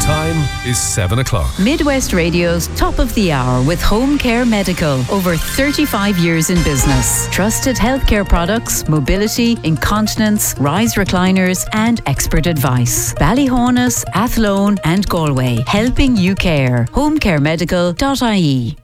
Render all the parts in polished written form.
time is 7 o'clock. Midwest Radio's Top of the Hour with Home Care Medical. Over 35 years in business. Trusted healthcare products, mobility, incontinence, rise recliners and expert advice. Ballyhonus, Athlone and Galway. Helping you care. homecaremedical.ie.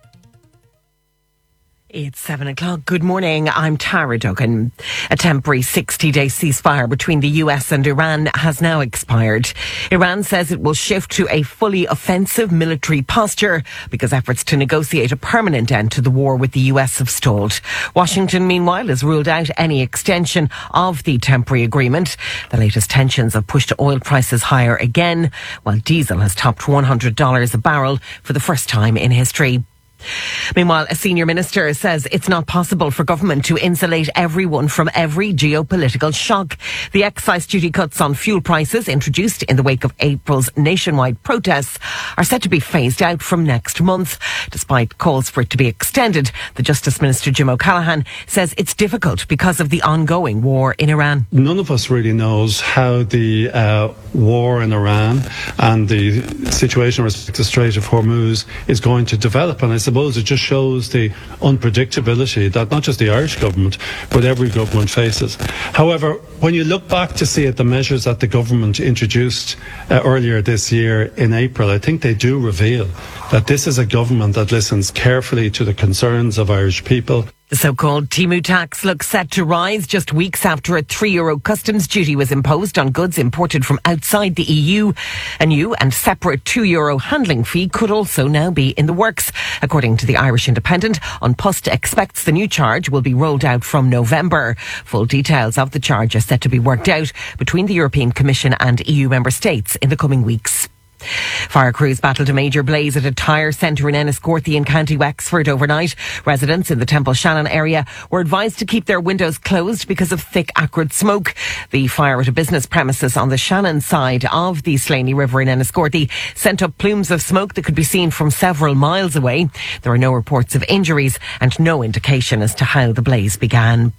It's 7 o'clock. Good morning. I'm Tara Duggan. A temporary 60-day ceasefire between the US and Iran has now expired. Iran says it will shift to a fully offensive military posture because efforts to negotiate a permanent end to the war with the US have stalled. Washington, meanwhile, has ruled out any extension of the temporary agreement. The latest tensions have pushed oil prices higher again, while diesel has topped $100 a barrel for the first time in history. Meanwhile, a senior minister says it's not possible for government to insulate everyone from every geopolitical shock. The excise duty cuts on fuel prices introduced in the wake of April's nationwide protests are set to be phased out from next month. Despite calls for it to be extended, the Justice Minister Jim O'Callaghan says it's difficult because of the ongoing war in Iran. None of us really knows how the war in Iran and the situation with the Strait of Hormuz is going to develop, and I suppose it just shows the unpredictability that not just the Irish government but every government faces. However, when you look back to see at the measures that the government introduced earlier this year in April, I think they do reveal that this is a government that listens carefully to the concerns of Irish people. The so-called Timu tax looks set to rise just weeks after a €3 customs duty was imposed on goods imported from outside the EU. A new and separate €2 handling fee could also now be in the works. According to the Irish Independent, An Post expects the new charge will be rolled out from November. Full details of the charge are set to be worked out between the European Commission and EU member states in the coming weeks. Fire crews battled a major blaze at a tyre centre in Enniscorthy in County Wexford overnight. Residents in the Temple Shannon area were advised to keep their windows closed because of thick, acrid smoke. The fire at a business premises on the Shannon side of the Slaney River in Enniscorthy sent up plumes of smoke that could be seen from several miles away. There are no reports of injuries and no indication as to how the blaze began.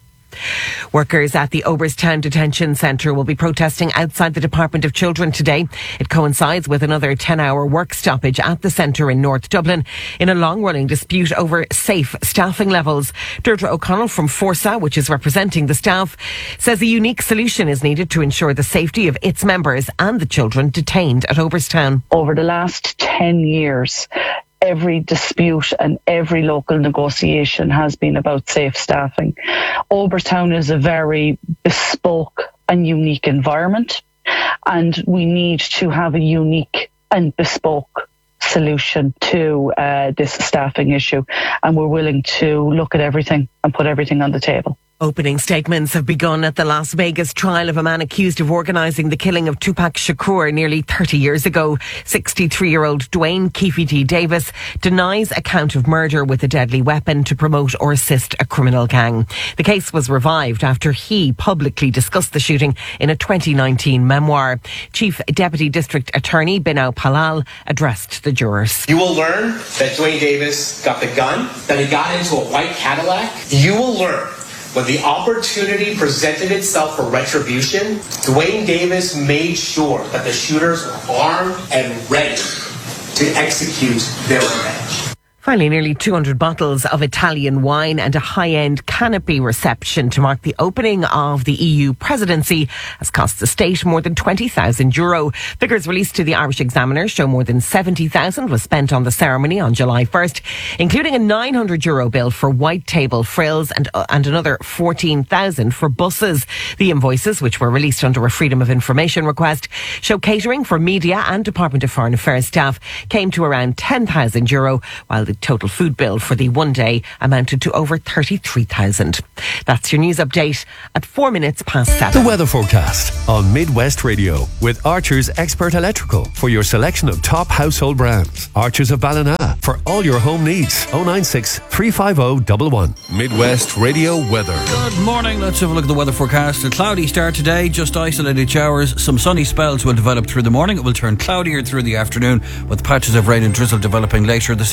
Workers at the Oberstown Detention Centre will be protesting outside the Department of Children today. It coincides with another 10-hour work stoppage at the centre in North Dublin in a long-running dispute over safe staffing levels. Deirdre O'Connell from Forsa, which is representing the staff, says a unique solution is needed to ensure the safety of its members and the children detained at Oberstown. Over the last 10 years, every dispute and every local negotiation has been about safe staffing. Oberstown is a very bespoke and unique environment, and we need to have a unique and bespoke solution to this staffing issue, and we're willing to look at everything and put everything on the table. Opening statements have begun at the Las Vegas trial of a man accused of organising the killing of Tupac Shakur nearly 30 years ago. 63-year-old Dwayne Keefe Davis denies account of murder with a deadly weapon to promote or assist a criminal gang. The case was revived after he publicly discussed the shooting in a 2019 memoir. Chief Deputy District Attorney Binau Palal addressed the jurors. You will learn that Dwayne Davis got the gun, that he got into a white Cadillac. You will learn when the opportunity presented itself for retribution, Dwayne Davis made sure that the shooters were armed and ready to execute their revenge. Finally, nearly 200 bottles of Italian wine and a high-end canopy reception to mark the opening of the EU presidency has cost the state more than €20,000. Figures released to the Irish Examiner show more than €70,000 was spent on the ceremony on July 1st, including a €900 bill for white table frills and another €14,000 for buses. The invoices, which were released under a Freedom of Information request, show catering for media and Department of Foreign Affairs staff came to around €10,000, while the total food bill for the one day amounted to over $33,000. That's your news update at 4 minutes past 7. The weather forecast on Midwest Radio with Archer's Expert Electrical for your selection of top household brands. Archer's of Ballina for all your home needs. 096 350 111. Midwest Radio weather. Good morning. Let's have a look at the weather forecast. A cloudy start today, just isolated showers. Some sunny spells will develop through the morning. It will turn cloudier through the afternoon with patches of rain and drizzle developing later this evening.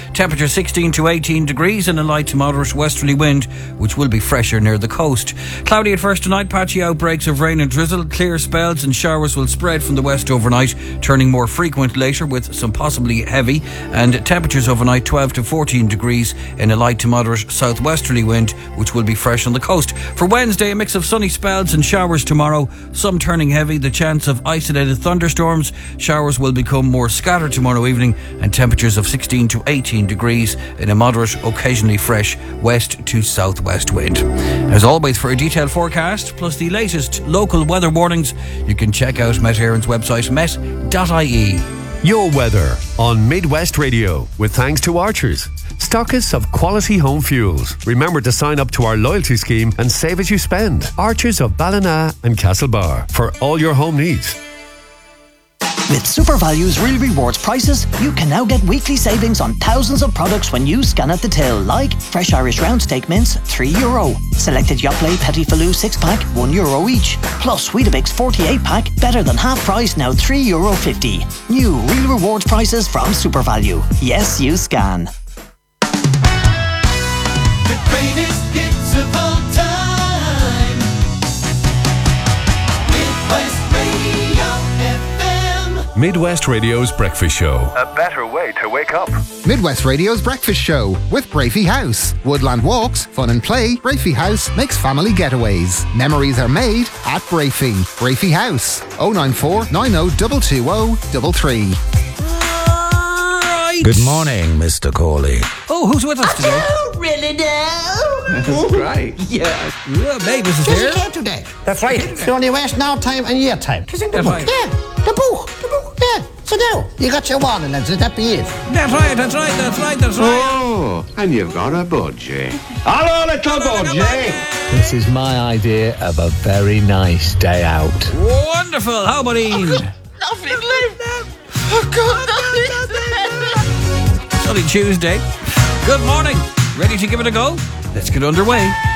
Temperature 16 to 18 degrees and a light to moderate westerly wind, which will be fresher near the coast. Cloudy at first tonight, patchy outbreaks of rain and drizzle. Clear spells and showers will spread from the west overnight, turning more frequent later with some possibly heavy. And temperatures overnight 12 to 14 degrees in a light to moderate southwesterly wind, which will be fresh on the coast. For Wednesday, a mix of sunny spells and showers tomorrow, some turning heavy, the chance of isolated thunderstorms. Showers will become more scattered tomorrow evening, and temperatures of 16 to 18 degrees in a moderate, occasionally fresh west to southwest wind. As always, for a detailed forecast plus the latest local weather warnings, you can check out Met Éireann's website, met.ie. Your weather on Midwest Radio, with thanks to Archers, stockists of quality home fuels. Remember to sign up to our loyalty scheme and save as you spend. Archers of Ballina and Castlebar, for all your home needs. With SuperValue's Real Rewards prices, you can now get weekly savings on thousands of products when you scan at the till, like fresh Irish round steak mince, €3. Selected Yoplait Petit Falou 6-pack, €1 each. Plus Weetabix 48-pack, better than half price, now €3.50. New Real Rewards prices from SuperValue. Yes, you scan. The greatest hits of all time. Midwest Radio FM. Midwest Radio's Breakfast Show. A better way to wake up. Midwest Radio's Breakfast Show with Brafey House. Woodland walks, fun and play. Brafey House makes family getaways. Memories are made at Brafey. Brafey House. 094 90 220 33. Right. Good morning, Mr. Corley. Oh, who's with us today? I don't really know. That's great. Yeah. Mavis is here. Here today. That's right. It's only West now time and year time. It's in the That's book. right. Yeah, the book. Yeah. So now, you got your warning, lads. That be it. That's right. Oh, and you've got a budgie. Hello, little budgie. This is my idea of a very nice day out. Wonderful. How about Ian? Nothing left. Oh, God, nothing. Sunny Tuesday. Good morning. Ready to give it a go? Let's get underway.